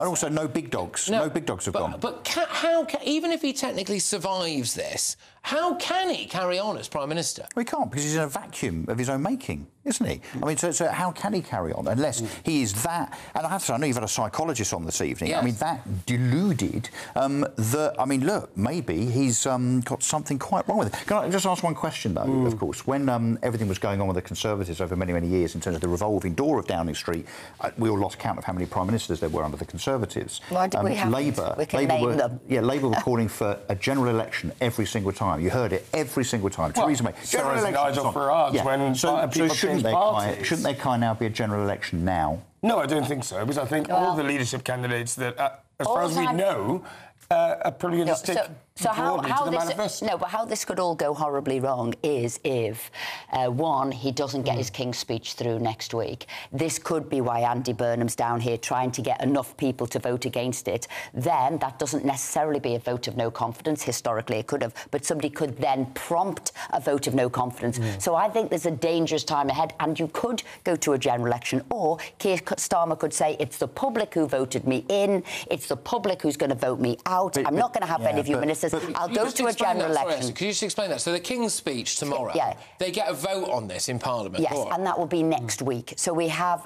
And also, no big dogs. No big dogs have gone. But even if he technically survives this, how can he carry on as Prime Minister? Well, he can't, because he's in a vacuum of his own making, isn't he? I mean, so how can he carry on unless he is that... And I have to say, I know you've had a psychologist on this evening. Yes. I mean, that deluded that... I mean, look, maybe he's got something quite wrong with it. Can I just ask one question, though, of course? When everything was going on with the Conservatives over many, many years in terms of the revolving door of Downing Street, we all lost count of how many Prime Ministers there were under the Conservatives. Why did we have Labour... We can name them. Yeah, Labour were calling for a general election every single time. You heard it every single time. Well, Theresa May. General election. Nigel Farage when people change parties. Shouldn't there kind of now be a general election now? No, I don't think so, because I think all the leadership candidates that, as far as we know, are probably going to stick broadly to the manifesto. No, but how this could all go horribly wrong is if, one, he doesn't get his King's Speech through next week. This could be why Andy Burnham's down here trying to get enough people to vote against it. Then that doesn't necessarily be a vote of no confidence. Historically, it could have. But somebody could then prompt a vote of no confidence. So I think there's a dangerous time ahead, and you could go to a general election, or Keir Starmer could say, it's the public who voted me in, it's the public who's going to vote me out. I'm not going to have any of you ministers. I'll go to a general election. Could you just explain that? So the King's Speech tomorrow, they get a vote on this in Parliament? Yes, and that will be next week. So we have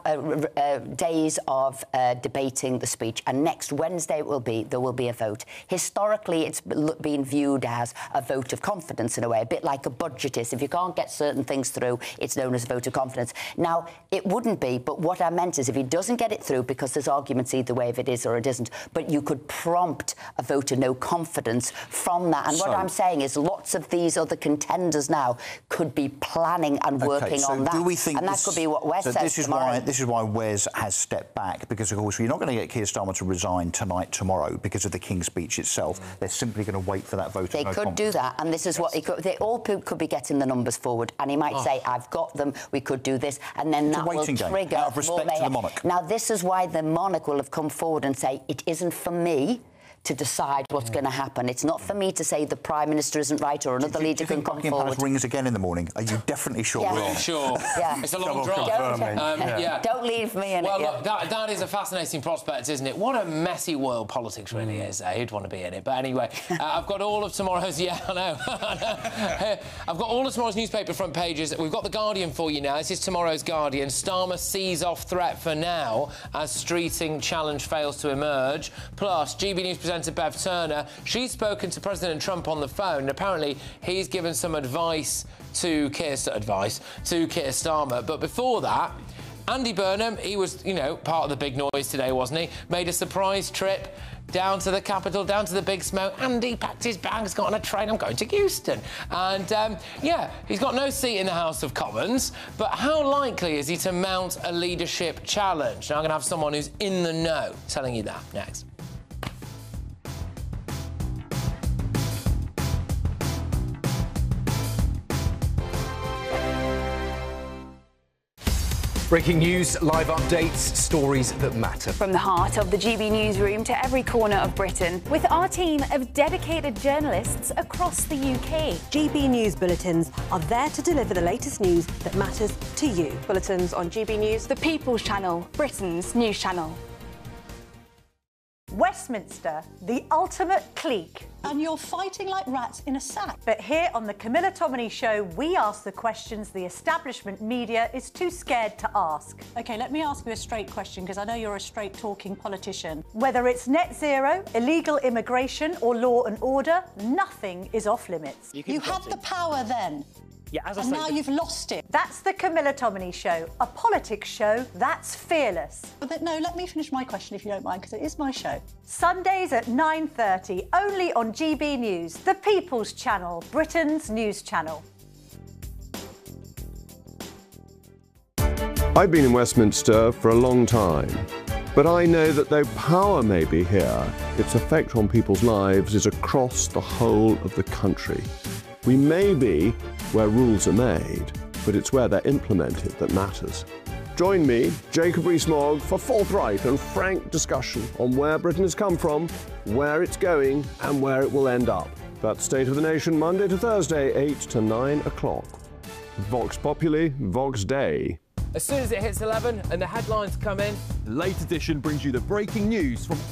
days of debating the speech, and next Wednesday there will be a vote. Historically, it's been viewed as a vote of confidence in a way, a bit like a budget is. If you can't get certain things through, it's known as a vote of confidence. Now, it wouldn't be, but what I meant is if he doesn't get it through, because there's arguments either way if it is or it isn't, but you could prompt a vote of no confidence from that. And what I'm saying is lots of these other contenders now could be planning and working on that. Do we think and that could be what Wes says tomorrow. This is why Wes has stepped back, because, of course, you're not going to get Keir Starmer to resign tomorrow because of the King's Speech itself. They're simply going to wait for that vote of no confidence. They could do that, and this is what he could... They all could be getting the numbers forward, and he might say, I've got them, we could do this, and then that will trigger... Out of respect to the monarch. Now, this is why the monarch will have come forward and say, it isn't for me to decide what's going to happen. It's not for me to say the Prime Minister isn't right or another leader can come forward. Palace rings again in the morning? Are you definitely sure? Yes. Sure. Yeah. It's a long drive. Don't leave me in it. Well, look, that is a fascinating prospect, isn't it? What a messy world politics really is. Who'd want to be in it? But anyway, I've got all of tomorrow's... Yeah, I know. I've got all of tomorrow's newspaper front pages. We've got The Guardian for you now. This is tomorrow's Guardian. Starmer sees off threat for now as Streeting challenge fails to emerge. Plus, GB News presenter Bev Turner, she's spoken to President Trump on the phone, and apparently he's given some advice to Keir Starmer. But before that, Andy Burnham, he was, part of the big noise today, wasn't he? Made a surprise trip down to the capital, down to the big smoke. Andy packed his bags, got on a train, I'm going to Euston. And, he's got no seat in the House of Commons, but how likely is he to mount a leadership challenge? Now, I'm going to have someone who's in the know telling you that next. Breaking news, live updates, stories that matter. From the heart of the GB newsroom to every corner of Britain, with our team of dedicated journalists across the UK. GB News bulletins are there to deliver the latest news that matters to you. Bulletins on GB News, the People's Channel, Britain's news channel. Westminster, the ultimate clique. And you're fighting like rats in a sack. But here on the Camilla Tominey Show, we ask the questions the establishment media is too scared to ask. OK, let me ask you a straight question, because I know you're a straight-talking politician. Whether it's net zero, illegal immigration or law and order, nothing is off limits. You had the power then. Yeah, as I and now you've lost it. That's the Camilla Tominey Show, a politics show that's fearless. But no, let me finish my question if you don't mind, because it is my show. Sundays at 9:30, only on GB News, the People's Channel, Britain's news channel. I've been in Westminster for a long time, but I know that though power may be here, its effect on people's lives is across the whole of the country. We may be where rules are made, but it's where they're implemented that matters. Join me, Jacob Rees-Mogg, for forthright and frank discussion on where Britain has come from, where it's going, and where it will end up. That's State of the Nation, Monday to Thursday, 8 to 9 o'clock. Vox Populi, Vox Dei. As soon as it hits 11 and the headlines come in, the late edition brings you the breaking news from